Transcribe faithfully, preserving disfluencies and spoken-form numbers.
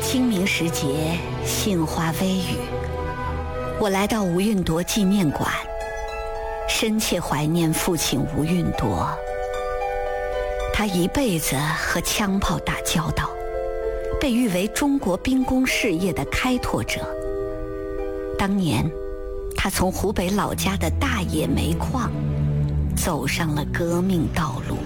清明时节，杏花微雨，我来到吴运铎纪念馆，深切怀念父亲吴运铎。他一辈子和枪炮打交道，被誉为中国兵工事业的开拓者。当年，他从湖北老家的大冶煤矿走上了革命道路。